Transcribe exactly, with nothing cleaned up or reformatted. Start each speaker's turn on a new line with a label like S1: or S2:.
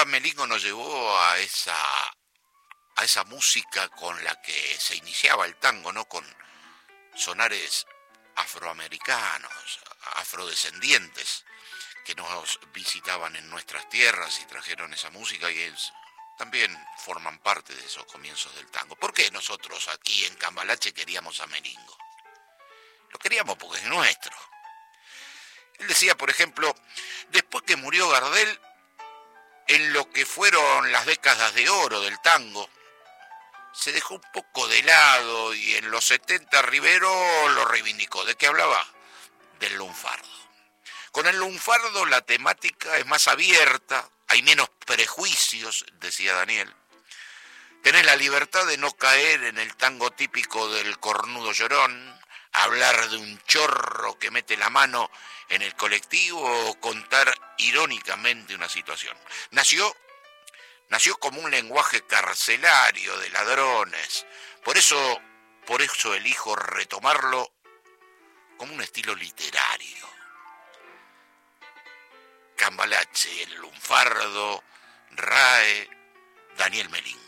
S1: día Melingo nos llevó a esa, a esa música con la que se iniciaba el tango, ¿no? Con sonares afroamericanos, afrodescendientes, que nos visitaban en nuestras tierras y trajeron esa música y es, también forman parte de esos comienzos del tango. ¿Por qué nosotros aquí en Cambalache queríamos a Melingo? Lo queríamos porque es nuestro. Él decía, por ejemplo, después que murió Gardel, en lo que fueron las décadas de oro del tango, se dejó un poco de lado y en los setenta Rivero lo reivindicó. ¿De qué hablaba? Del lunfardo. Con el lunfardo la temática es más abierta, hay menos prejuicios, decía Daniel. Tenés la libertad de no caer en el tango típico del cornudo llorón, hablar de un chorro que mete la mano en el colectivo o contar irónicamente una situación. Nació, nació como un lenguaje carcelario de ladrones. Por eso, por eso elijo retomarlo como un estilo literario. Cambalache, el lunfardo, R A E, Daniel Melingo.